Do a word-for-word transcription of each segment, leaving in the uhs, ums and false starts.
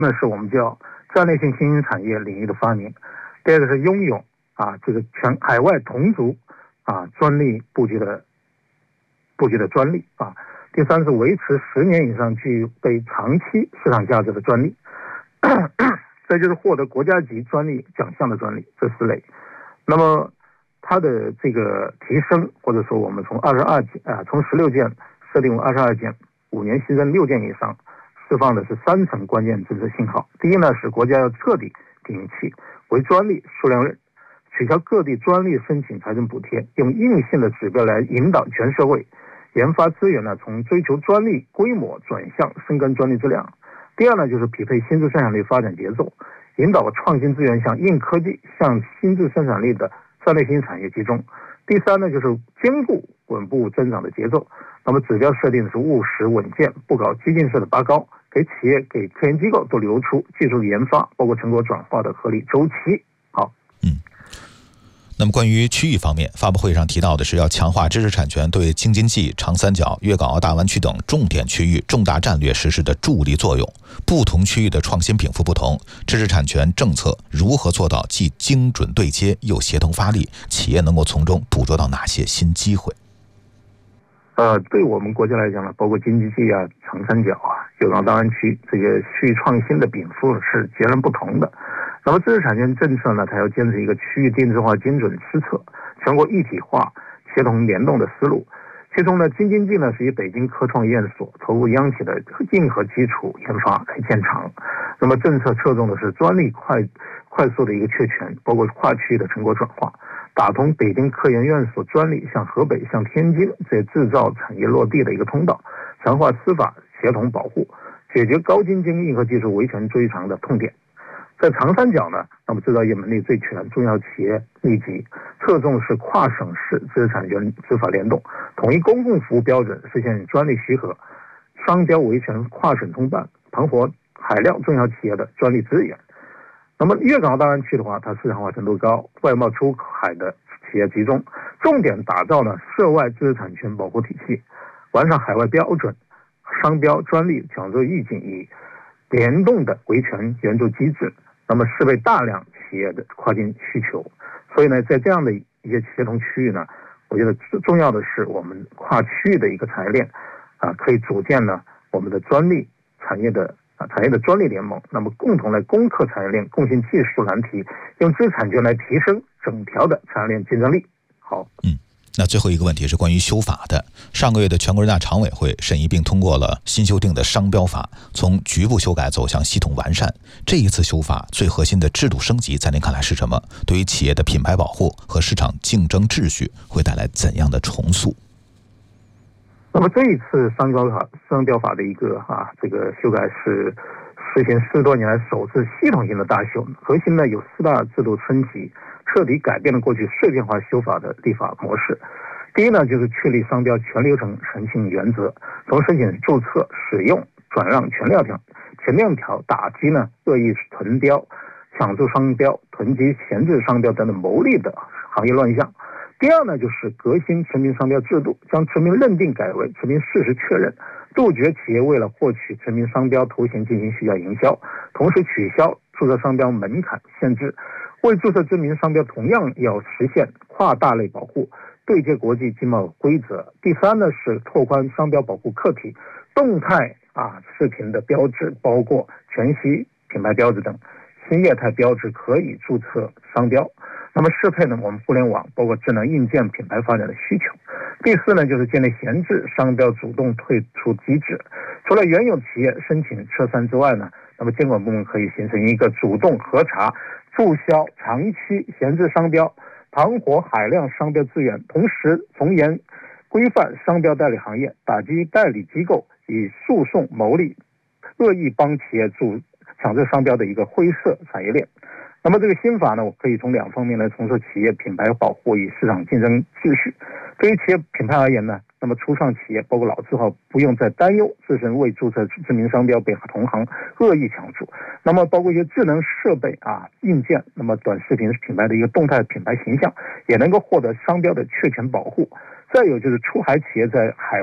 那是我们叫战略性新兴产业领域的发明。第二个是拥有啊这个全海外同族啊专利布局的布局的专利啊。第三是维持十年以上具备长期市场价值的专利。再就是获得国家级专利奖项的专利，这四类。那么它的这个提升，或者说我们从二十二件啊，从十六件设定为二十二件，五年新增六件以上，释放的是三层关键政策信号。第一呢，是国家要彻底摒弃为专利数量论，取消各地专利申请财政补贴，用硬性的指标来引导全社会研发资源呢，从追求专利规模转向深耕专利质量。第二呢，就是匹配新质生产力发展节奏，引导创新资源向硬科技、向新质生产力的战略性产业集中。第三呢，就是兼顾稳步增长的节奏。那么指标设定的是务实稳健，不搞激进式的拔高，给企业、给科研机构都留出技术研发包括成果转化的合理周期。好， 嗯。那么关于区域方面，发布会上提到的是要强化知识产权对京津冀、长三角、粤港澳大湾区等重点区域重大战略实施的助力作用。不同区域的创新禀赋不同，知识产权政策如何做到既精准对接又协同发力？企业能够从中捕捉到哪些新机会？ 呃，对我们国家来讲呢，包括京津冀啊、长三角啊、粤港澳大湾区这个区域创新的禀赋是截然不同的。那么知识产权政策呢，它要坚持一个区域定制化、精准施策、全国一体化、协同联动的思路。其中呢，京津冀呢是以北京科创院所投入央企的硬核基础研发来建厂。那么政策侧重的是专利快快速的一个确权，包括跨区域的成果转化，打通北京科研院所专利向河北、向天津这些制造产业落地的一个通道，强化司法协同保护，解决高精尖硬核技术维权追偿的痛点。在长三角呢，那么制造业能力最全，中小企业密集，侧重是跨省市知识产权执法联动，统一公共服务标准，实现专利许可、商标维权跨省通办，盘活海量中小企业的专利资源。那么粤港澳大湾区的话，它市场化程度高，外贸出海的企业集中，重点打造呢涉外知识产权保护体系，完善海外标准、商标、专利讲究意境，以联动的维权援助机制。那么适配大量企业的跨境需求，所以呢，在这样的一些协同区域呢，我觉得重要的是我们跨区域的一个产业链啊，可以组建呢我们的专利产业的啊产业的专利联盟，那么共同来攻克产业链共性技术难题，用知识产权来提升整条的产业链竞争力。好， 嗯。那最后一个问题是关于修法的。上个月的全国人大常委会审议并通过了新修订的商标法，从局部修改走向系统完善。这一次修法最核心的制度升级，在您看来是什么？对于企业的品牌保护和市场竞争秩序会带来怎样的重塑？ 那么这一次商标法商标法的一个啊这个修改是实行四十多年来首次系统性的大修，核心呢有四大制度升级，彻底改变了过去碎片化修法的立法模式。第一呢，就是确立商标全流程诚信原则，从申请、注册、使用、转让全链条，全链条打击呢恶意囤标、抢注商标、囤积闲置商标等等牟利的行业乱象。第二呢，就是革新成名商标制度，将成名认定改为成名事实确认，杜绝企业为了获取成名商标头衔进行虚假营销，同时取消注册商标门槛限制，为注册知名商标同样要实现跨大类保护，对接国际经贸规则。第三呢，是拓宽商标保护课题，动态啊视频的标志，包括全息品牌标志等新业态标志可以注册商标。那么适配呢我们互联网包括智能硬件品牌发展的需求。第四呢，就是建立闲置商标主动退出机制。除了原有企业申请撤删之外呢，那么监管部门可以形成一个主动核查注销长期闲置商标，盘活海量商标资源，同时从严规范商标代理行业，打击代理机构以诉讼牟利、恶意帮企业注抢占商标的一个灰色产业链。那么这个新法呢，我可以从两方面来重塑企业品牌保护与市场竞争秩序。对于企业品牌而言呢，那么初创企业包括老字号不用再担忧自身未注册知名商标被同行恶意抢注。那么包括一些智能设备啊、硬件，那么短视频品牌的一个动态品牌形象也能够获得商标的确权保护。再有就是出海企业在海外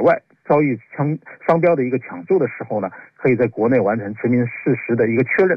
遭遇抢商标的一个抢注的时候呢，可以在国内完成殖民事实的一个确认。